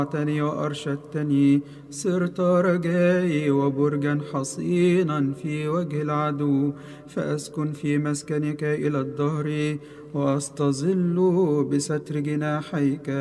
أعطتني وأرشدتني، صرت رجائي وبرجا حصينا في وجه العدو، فأسكن في مسكنك إلى الدهر وأستظل بستر جناحيك.